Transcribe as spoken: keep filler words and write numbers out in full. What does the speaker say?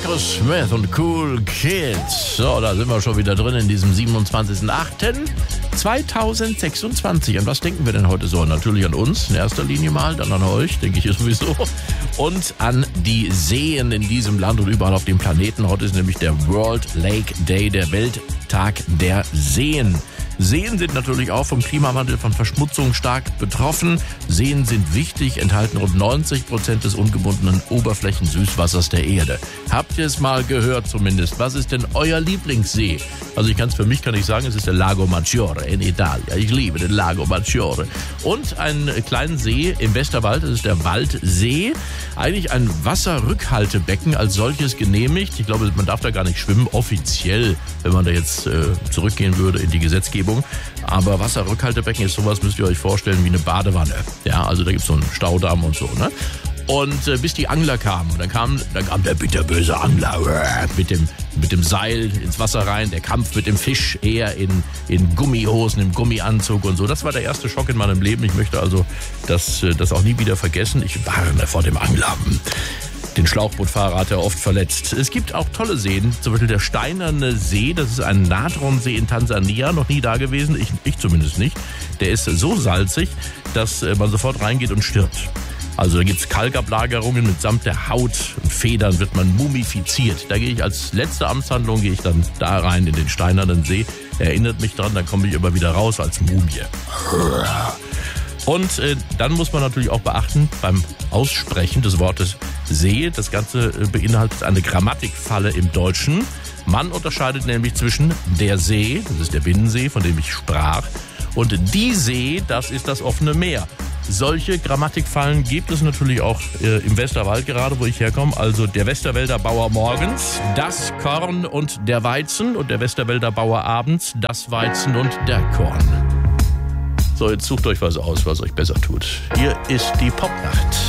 Markus Smith und Cool Kids. So, da sind wir schon wieder drin in diesem siebenundzwanzigsten achten zweitausendsechsundzwanzig. An was denken wir denn heute so? Natürlich an uns, in erster Linie mal, dann an euch, denke ich sowieso. Und an die Seen in diesem Land und überall auf dem Planeten. Heute ist nämlich der World Lake Day, der Welttag der Seen. Seen sind natürlich auch vom Klimawandel, von Verschmutzung stark betroffen. Seen sind wichtig, enthalten rund neunzig Prozent des ungebundenen Oberflächensüßwassers der Erde. Habt ihr es mal gehört zumindest? Was ist denn euer Lieblingssee? Also ich kann es für mich kann ich sagen, es ist der Lago Maggiore in Italien. Ich liebe den Lago Maggiore. Und einen kleinen See im Westerwald, das ist der Waldsee. Eigentlich ein Wasserrückhaltebecken als solches genehmigt. Ich glaube, man darf da gar nicht schwimmen, offiziell, wenn man da jetzt äh, zurückgehen würde in die Gesetzgebung. Aber Wasserrückhaltebecken ist sowas, müsst ihr euch vorstellen, wie eine Badewanne. Ja, also da gibt es so einen Staudamm und so, ne? Und äh, bis die Angler kamen, dann kam, dann kam der bitterböse Angler äh, mit dem, mit dem Seil ins Wasser rein, der Kampf mit dem Fisch, eher in, in Gummihosen, im Gummianzug und so. Das war der erste Schock in meinem Leben. Ich möchte also das, das auch nie wieder vergessen. Ich warne vor dem Angler. Den Schlauchbootfahrer hat er oft verletzt. Es gibt auch tolle Seen, zum Beispiel der Steinerne See, das ist ein Natronsee in Tansania, noch nie da gewesen, ich, ich zumindest nicht. Der ist so salzig, dass man sofort reingeht und stirbt. Also da gibt's Kalkablagerungen, mitsamt der Haut und Federn wird man mumifiziert. Da gehe ich als letzte Amtshandlung, gehe ich dann da rein in den Steinernen See. Erinnert mich dran, dann komme ich immer wieder raus als Mumie. Und äh, dann muss man natürlich auch beachten, beim Aussprechen des Wortes See, das Ganze äh, beinhaltet eine Grammatikfalle im Deutschen. Man unterscheidet nämlich zwischen der See, das ist der Binnensee, von dem ich sprach, und die See, das ist das offene Meer. Solche Grammatikfallen gibt es natürlich auch äh, im Westerwald gerade, wo ich herkomme. Also der Westerwälder Bauer morgens, das Korn und der Weizen, und der Westerwälder Bauer abends, das Weizen und der Korn. So, jetzt sucht euch was aus, was euch besser tut. Hier ist die Popnacht.